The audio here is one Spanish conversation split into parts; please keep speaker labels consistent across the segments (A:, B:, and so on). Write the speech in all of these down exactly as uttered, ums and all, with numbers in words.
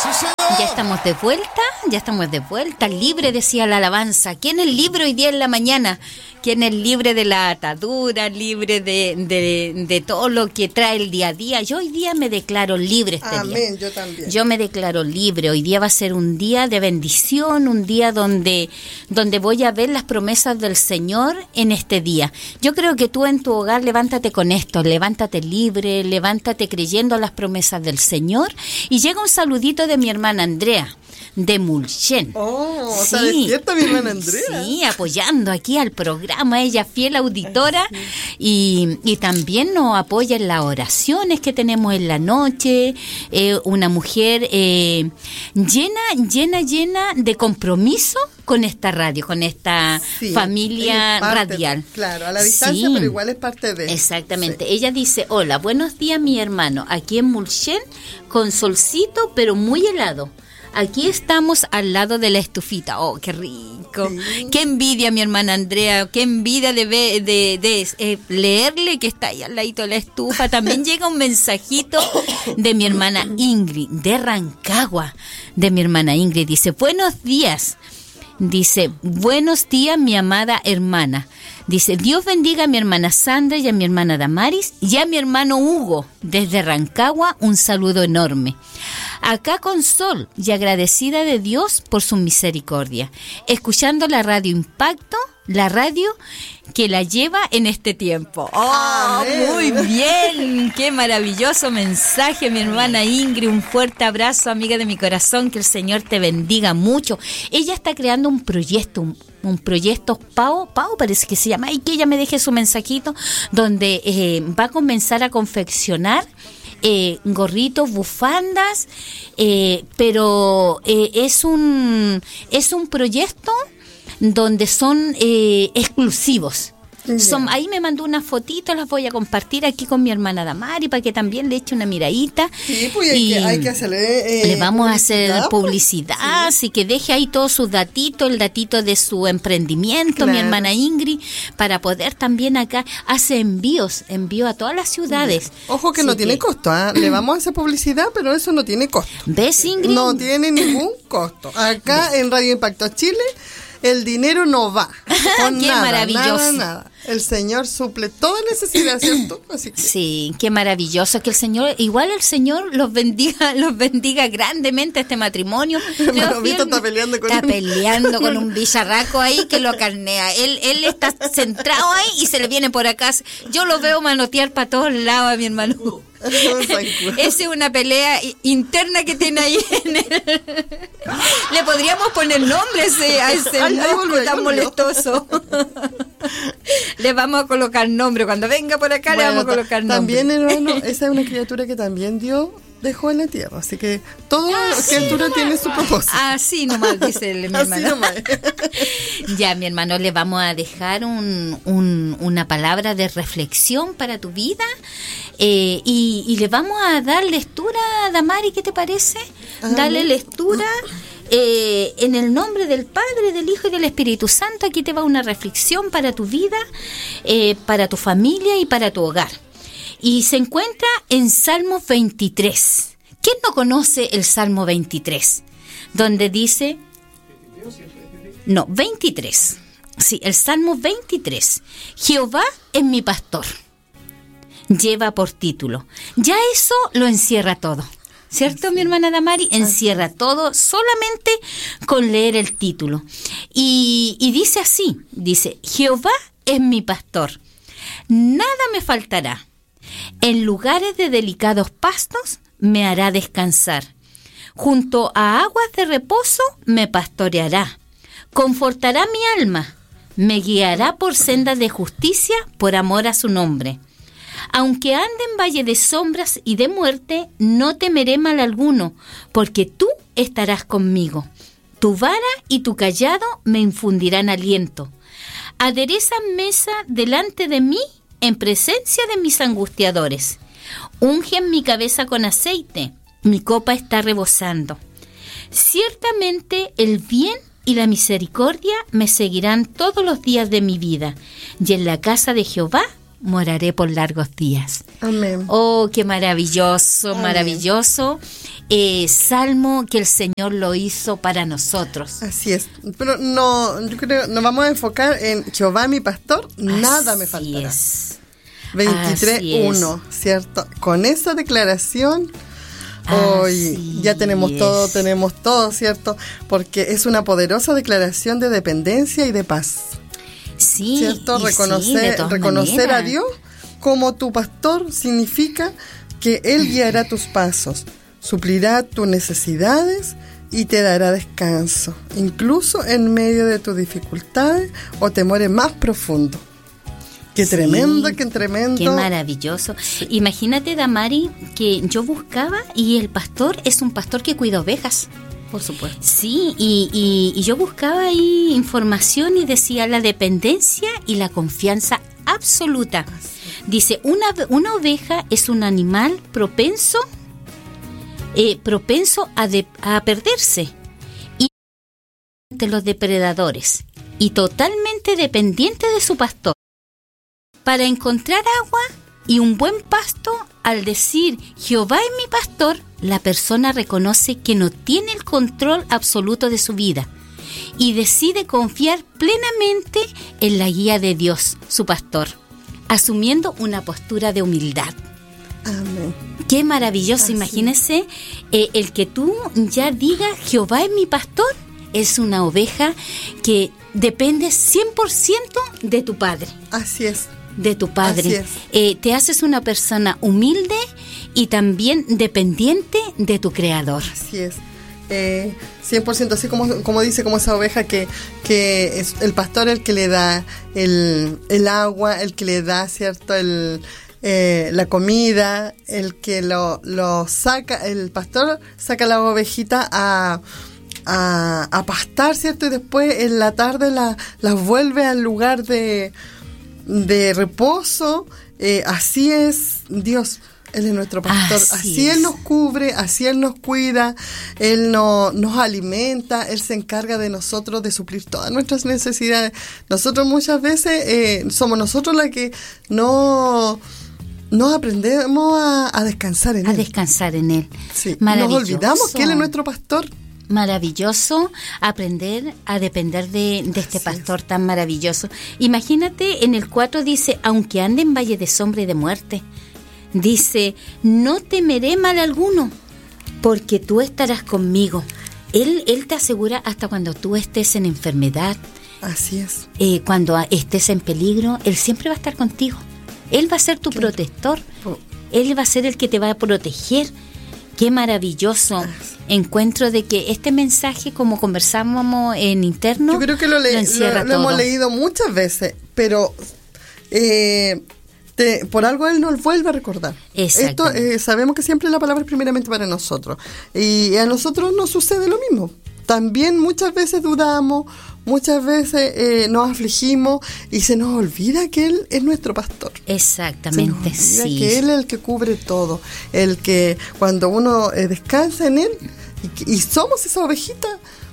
A: Ya estamos de vuelta, ya estamos de vuelta, libre, decía la alabanza. ¿Quién es libre hoy día en la mañana? ¿Quién es libre de la atadura, libre de, de, de todo lo que trae el día a día? Yo hoy día me declaro libre este
B: Amén,
A: día.
B: Amén, yo también.
A: Yo me declaro libre. Hoy día va a ser un día de bendición, un día donde, donde voy a ver las promesas del Señor en este día. Yo creo que tú en tu hogar levántate con esto, levántate libre, levántate creyendo a las promesas del Señor. Y llega un saludito de mi hermana Andrea, de Mulchen.
B: Oh, sí. ¿Está despierta mi hermana Andrea?
A: Sí, apoyando aquí al programa, ella fiel auditora. Ay, sí. y, y también nos apoya en las oraciones que tenemos en la noche. Eh, una mujer eh, llena, llena, llena de compromiso con esta radio, con esta sí, familia radial.
B: Claro, a la distancia, sí, pero igual es parte de...
A: Exactamente.
B: Sí.
A: Ella dice, hola, buenos días mi hermano, aquí en Mulchen, con solcito, pero muy helado. Aquí estamos al lado de la estufita. Oh, qué rico. Sí. Qué envidia, mi hermana Andrea. Qué envidia de, de, de, de eh, leerle que está ahí al ladito de la estufa. También llega un mensajito de mi hermana Ingrid, de Rancagua. De mi hermana Ingrid. Dice, buenos días. Dice, buenos días, mi amada hermana. Dice, Dios bendiga a mi hermana Sandra y a mi hermana Damaris y a mi hermano Hugo. Desde Rancagua, un saludo enorme. Acá con sol y agradecida de Dios por su misericordia. Escuchando la radio Impacto, la radio que la lleva en este tiempo. ¡Oh, muy bien! ¡Qué maravilloso mensaje, mi hermana Ingrid! Un fuerte abrazo, amiga de mi corazón. Que el Señor te bendiga mucho. Ella está creando un proyecto, un, un proyecto Pau, Pau parece que se llama, y que ella me deje su mensajito, donde eh, va a comenzar a confeccionar Eh, gorritos, bufandas, eh, pero eh, es un es un proyecto donde son eh, exclusivos. Son, ahí me mandó una fotito, las voy a compartir aquí con mi hermana Damari para que también le eche una miradita.
B: Sí, pues hay, que, hay que hacerle eh,
A: le vamos a hacer publicidad,
B: sí.
A: Así que deje ahí todos sus datitos, el datito de su emprendimiento, claro. Mi hermana Ingrid, para poder también acá hace envíos, envío a todas las ciudades.
B: Ojo que
A: así
B: no tiene que, costo, ¿eh? Le vamos a hacer publicidad, pero eso no tiene costo.
A: ¿Ves, Ingrid?
B: No tiene ningún costo. Acá ¿ves? En Radio Impacto Chile el dinero no va con
A: qué
B: nada,
A: maravilloso.
B: Nada, nada. El Señor suple toda necesidad, ¿cierto? Así que...
A: Sí, qué maravilloso. Que el Señor, igual el Señor los bendiga, los bendiga grandemente este matrimonio.
B: Hermano Vito está peleando con
A: Está
B: un...
A: peleando con un bicharraco ahí que lo carnea. Él, él está centrado ahí y se le viene por acá. Yo lo veo manotear para todos lados a mi hermano. Esa es una pelea interna que tiene ahí en él. Le podríamos poner nombre a ese, a ese
B: ay,
A: mosco
B: ay,
A: tan
B: ay,
A: molestoso. Le vamos a colocar nombre. Cuando venga por acá, bueno, le vamos a colocar nombre.
B: También, hermano, esa es una criatura que también Dios dejó en la tierra. Así que toda ah, criatura sí, tiene su propósito.
A: Así nomás, dice el, mi hermano.
B: Así nomás.
A: Ya, mi hermano, le vamos a dejar un, un, una palabra de reflexión para tu vida. Eh, y, y le vamos a dar lectura a Damari, ¿qué te parece? Ah, Dale lectura. Eh, en el nombre del Padre, del Hijo y del Espíritu Santo. Aquí te va una reflexión para tu vida, eh, para tu familia y para tu hogar. Y se encuentra en Salmo veintitrés. ¿Quién no conoce el Salmo veintitrés? Donde dice... No, veintitrés. Sí, el Salmo veintitrés. Jehová es mi pastor. Lleva por título. Ya eso lo encierra todo. ¿Cierto, sí. Mi hermana Damari? Encierra así. Todo solamente con leer el título. Y, y dice así, dice, Jehová es mi pastor, nada me faltará. En lugares de delicados pastos me hará descansar. Junto a aguas de reposo me pastoreará. Confortará mi alma. Me guiará por sendas de justicia por amor a su nombre. Aunque ande en valle de sombras y de muerte, no temeré mal alguno, porque tú estarás conmigo. Tu vara y tu cayado me infundirán aliento. Aderezan mesa delante de mí en presencia de mis angustiadores. Ungen mi cabeza con aceite, mi copa está rebosando. Ciertamente el bien y la misericordia me seguirán todos los días de mi vida, y en la casa de Jehová moraré por largos días.
B: Amén.
A: Oh, qué maravilloso, Amén. Maravilloso. eh, salmo que el Señor lo hizo para nosotros.
B: Así es, pero no, yo creo, nos vamos a enfocar en Jehová mi pastor, nada me faltará.
A: Es.
B: veintitrés uno, ¿cierto? Con esa declaración hoy ya tenemos
A: es.
B: todo, tenemos todo, ¿cierto? Porque es una poderosa declaración de dependencia y de paz.
A: Sí,
B: ¿cierto?
A: y
B: Reconocer,
A: sí,
B: reconocer
A: maneras.
B: a Dios como tu pastor significa que Él guiará tus pasos, suplirá tus necesidades y te dará descanso, incluso en medio de tus dificultades o temores más profundos. Qué
A: Sí,
B: tremendo, qué tremendo.
A: Qué maravilloso. Sí. Imagínate, Damari, que yo buscaba y el pastor es un pastor que cuida ovejas.
B: Por supuesto.
A: Sí, y, y, y yo buscaba ahí información y decía la dependencia y la confianza absoluta. Dice, una, una oveja es un animal propenso, eh, propenso a, de, a perderse y de los depredadores y totalmente dependiente de su pastor. Para encontrar agua y un buen pasto, al decir Jehová es mi pastor, la persona reconoce que no tiene el control absoluto de su vida y decide confiar plenamente en la guía de Dios, su pastor, asumiendo una postura de humildad.
B: Amén.
A: Qué maravilloso.
B: Así.
A: Imagínese eh, el que tú ya digas Jehová es mi pastor, es una oveja que depende cien por ciento de tu Padre.
B: Así es.
A: De tu Padre.
B: Así es.
A: Eh, te haces una persona humilde y también dependiente de tu Creador.
B: Así es. Eh, cien por ciento, así como, como dice, como esa oveja que, que es el pastor el que le da el, el agua, el que le da, ¿cierto?, el, eh, la comida, el que lo, lo saca, el pastor saca la ovejita a, a, a pastar, ¿cierto?, y después en la tarde la, la vuelve al lugar de, de reposo. Eh, así es Dios. Él es nuestro pastor,
A: Así,
B: así
A: es.
B: Él nos cubre, así Él nos cuida, Él no, nos alimenta, Él se encarga de nosotros de suplir todas nuestras necesidades. Nosotros muchas veces eh, somos nosotros las que no, no aprendemos a, a descansar en
A: A
B: Él.
A: descansar en Él.
B: Sí, nos
A: Maravilloso.
B: olvidamos que Él es nuestro pastor.
A: Maravilloso aprender a depender de, de este
B: Así
A: pastor
B: es.
A: tan maravilloso. Imagínate, en el cuatro dice, aunque ande en valle de sombra y de muerte, dice, no temeré mal alguno, porque tú estarás conmigo. Él, él te asegura hasta cuando tú estés en enfermedad,
B: Así es.
A: eh, cuando estés en peligro, Él siempre va a estar contigo. Él va a ser tu
B: Claro.
A: protector.
B: Oh.
A: Él va a ser el que te va a proteger. Qué maravilloso encuentro de que este mensaje, como conversábamos en interno,
B: Yo creo que lo, le-
A: lo encierra
B: lo- lo hemos
A: todo.
B: leído muchas veces, pero eh, te- por algo Él nos vuelve a recordar. Esto
A: Exactamente.
B: eh, sabemos que siempre la palabra es primeramente para nosotros, y a nosotros nos sucede lo mismo. También muchas veces dudamos, muchas veces eh, nos afligimos y se nos olvida que Él es nuestro pastor. Se nos
A: Exactamente,
B: olvida
A: sí.
B: que Él es el que cubre todo, el que cuando uno eh, descansa en Él y, que- y somos esa ovejita,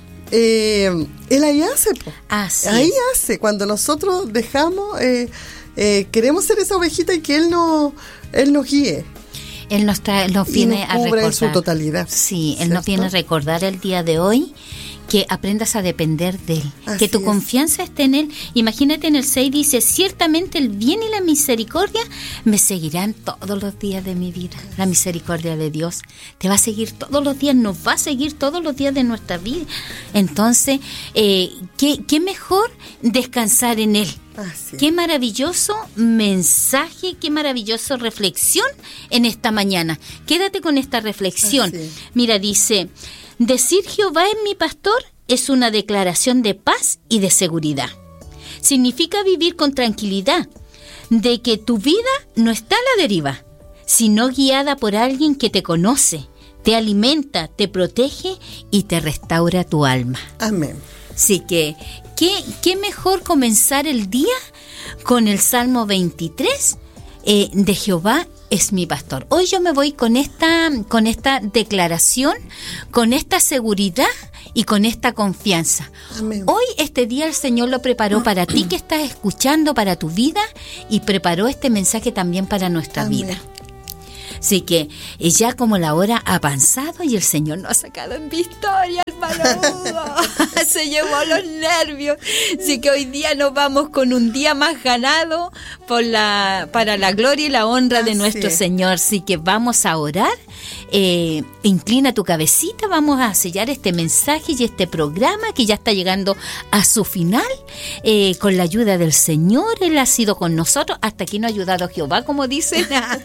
B: eh, Él ahí hace, po.
A: Así
B: ahí
A: es.
B: hace. Cuando nosotros dejamos, eh, eh, queremos ser esa ovejita y que Él no, Él nos guíe
A: Él nos, trae, nos
B: y
A: viene
B: nos
A: a
B: cubre
A: recordar.
B: en su totalidad.
A: Sí, Él nos
B: ¿cierto?
A: viene a recordar el día de hoy que aprendas a depender de Él,
B: Así
A: que tu
B: es.
A: confianza esté en Él. Imagínate, en el seis dice, ciertamente el bien y la misericordia me seguirán todos los días de mi vida. La misericordia de Dios te va a seguir todos los días, nos va a seguir todos los días de nuestra vida. Entonces, eh, ¿qué, qué mejor descansar en Él?
B: Así es.
A: Qué maravilloso mensaje, qué maravilloso reflexión en esta mañana. Quédate con esta reflexión.
B: Así es.
A: Mira, dice, decir Jehová es mi pastor es una declaración de paz y de seguridad. Significa vivir con tranquilidad, de que tu vida no está a la deriva, sino guiada por alguien que te conoce, te alimenta, te protege y te restaura tu alma.
B: Amén.
A: Así que, ¿qué, qué mejor comenzar el día con el Salmo veintitrés eh, de Jehová es mi pastor? Hoy yo me voy con esta, con esta declaración, con esta seguridad y con esta confianza.
B: Amén.
A: Hoy este día el Señor lo preparó para ti que estás escuchando, para tu vida, y preparó este mensaje también para nuestra
B: Amén.
A: vida. Así que eh, ya como la hora ha avanzado y el Señor nos ha sacado en victoria, hermano Hugo. Se llevó los nervios. Así que hoy día nos vamos con un día más ganado por la, para la gloria y la honra de nuestro Señor. Así que vamos a orar. Eh, inclina tu cabecita, vamos a sellar este mensaje y este programa que ya está llegando a su final, eh, con la ayuda del Señor. Él ha sido con nosotros, hasta aquí nos ha ayudado Jehová, como dicen.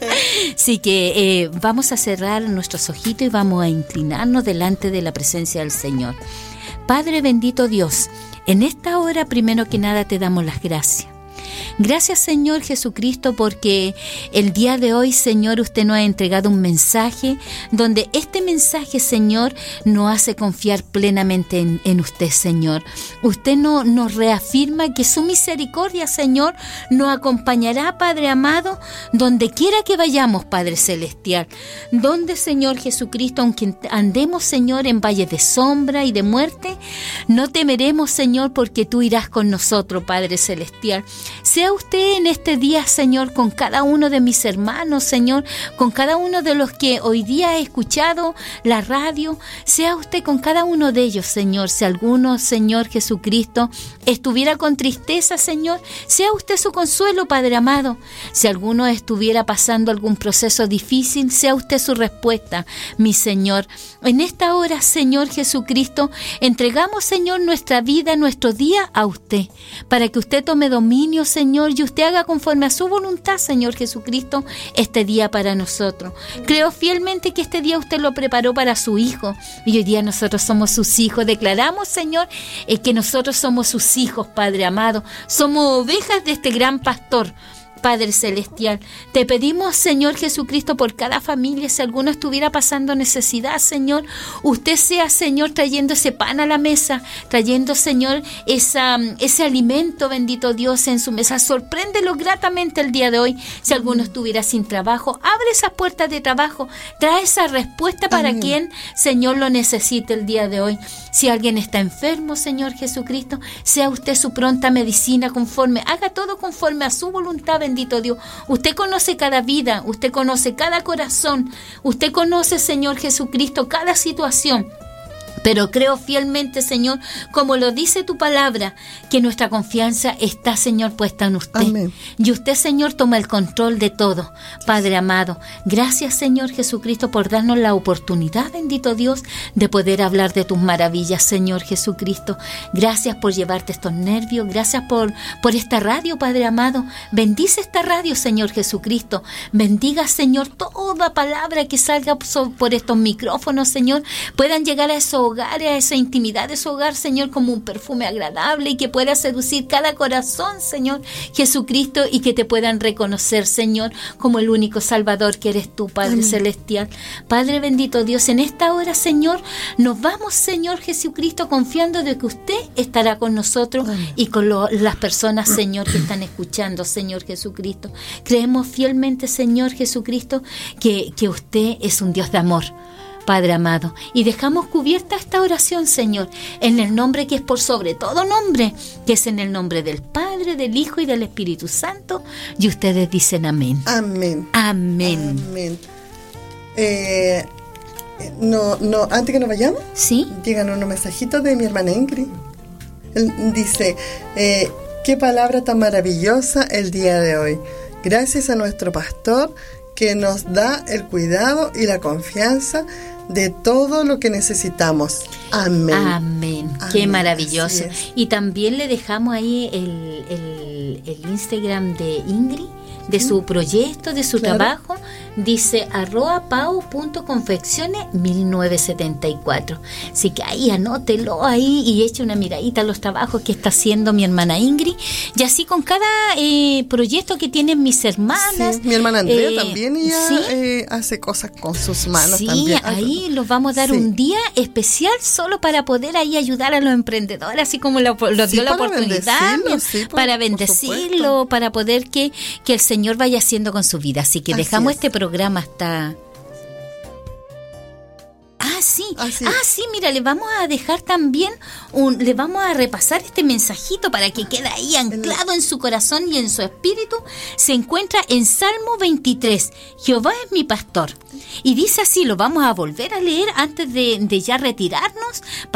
A: Así que eh, vamos a cerrar nuestros ojitos y vamos a inclinarnos delante de la presencia del Señor. Padre bendito Dios, en esta hora primero que nada te damos las gracias. Gracias, Señor Jesucristo, porque el día de hoy, Señor, usted nos ha entregado un mensaje donde este mensaje, Señor, nos hace confiar plenamente en, en usted, Señor. Usted no, nos reafirma que su misericordia, Señor, nos acompañará, Padre amado, donde quiera que vayamos, Padre celestial. Donde, Señor Jesucristo, aunque andemos, Señor, en valles de sombra y de muerte, no temeremos, Señor, porque tú irás con nosotros, Padre celestial. Sea usted en este día, Señor, con cada uno de mis hermanos, Señor, con cada uno de los que hoy día he escuchado la radio. Sea usted con cada uno de ellos, Señor. Si alguno, Señor Jesucristo, estuviera con tristeza, Señor, sea usted su consuelo, Padre amado. Si alguno estuviera pasando algún proceso difícil, sea usted su respuesta, mi Señor. En esta hora, Señor Jesucristo, entregamos, Señor, nuestra vida, nuestro día a usted, para que usted tome dominio, Señor, y usted haga conforme a su voluntad, Señor Jesucristo, este día para nosotros. Creo fielmente que este día usted lo preparó para su Hijo, y hoy día nosotros somos sus hijos. Declaramos, Señor, eh, que nosotros somos sus hijos, Padre amado. Somos ovejas de este gran pastor, Padre celestial. Te pedimos, Señor Jesucristo, por cada familia, si alguno estuviera pasando necesidad, Señor, usted sea, Señor, trayendo ese pan a la mesa, trayendo, Señor, esa, ese alimento, bendito Dios, en su mesa. Sorpréndelo gratamente el día de hoy. Si alguno estuviera sin trabajo, abre esas puertas de trabajo, trae esa respuesta para Amén. Quien, Señor, lo necesite el día de hoy. Si alguien está enfermo, Señor Jesucristo, sea usted su pronta medicina conforme, haga todo conforme a su voluntad, bendito Dios. Usted conoce cada vida, usted conoce cada corazón, usted conoce, Señor Jesucristo, cada situación. Pero creo fielmente, Señor, como lo dice tu palabra, que nuestra confianza está, Señor, puesta en usted. Amén. Y usted, Señor, toma el control de todo. Padre amado, gracias, Señor Jesucristo, por darnos la oportunidad, bendito Dios, de poder hablar de tus maravillas, Señor Jesucristo. Gracias por llevarte estos nervios. Gracias por, por esta radio, Padre amado. Bendice esta radio, Señor Jesucristo. Bendiga, Señor, toda palabra que salga por estos micrófonos, Señor, puedan llegar a esos hogares, a esa intimidad de su hogar, Señor, como un perfume agradable y que pueda seducir cada corazón, Señor Jesucristo, y que te puedan reconocer, Señor, como el único Salvador que eres tú, Padre Amén. Celestial. Padre bendito Dios, en esta hora, Señor, nos vamos, Señor Jesucristo, confiando de que usted estará con nosotros Amén. Y con lo, las personas, Señor, que están escuchando, Señor Jesucristo. Creemos fielmente, Señor Jesucristo, que, que usted es un Dios de amor, Padre amado, y dejamos cubierta esta oración, Señor, en el nombre que es por sobre todo nombre, que es en el nombre del Padre, del Hijo y del Espíritu Santo, y ustedes dicen amén.
B: Amén.
A: Amén.
B: Amén. Eh, no, no, antes que nos vayamos,
A: ¿sí?
B: Llegan unos mensajitos de mi hermana Ingrid. Él dice, eh, qué palabra tan maravillosa el día de hoy. Gracias a nuestro pastor que nos da el cuidado y la confianza de todo lo que necesitamos. Amén.
A: Amén. Amén. Qué maravilloso. Y también le dejamos ahí el, el, el Instagram de Ingrid, de su proyecto, de su claro. trabajo. Dice arroba pau punto confecciones mil novecientos setenta y cuatro. Así que ahí anótelo ahí y eche una miradita a los trabajos que está haciendo mi hermana Ingrid. Y así con cada eh, proyecto que tienen mis hermanas.
B: Sí, mi hermana Andrea
A: eh,
B: también ella
A: ¿sí?
B: eh, hace cosas con sus manos
A: sí,
B: también.
A: ahí los vamos a dar sí. un día especial solo para poder ahí ayudar a los emprendedores, así como lo, lo
B: sí,
A: dio la oportunidad
B: sí, por,
A: para bendecirlo, para poder que, que el Señor vaya haciendo con su vida. Así que
B: así
A: dejamos
B: es.
A: este programa hasta... Ah, sí.
B: Ah, sí.
A: Ah, sí, mira, le vamos a dejar también, un, le vamos a repasar este mensajito para que quede ahí anclado en su corazón y en su espíritu. Se encuentra en Salmo veintitrés, Jehová es mi pastor. Y dice así, lo vamos a volver a leer antes de, de ya retirarnos,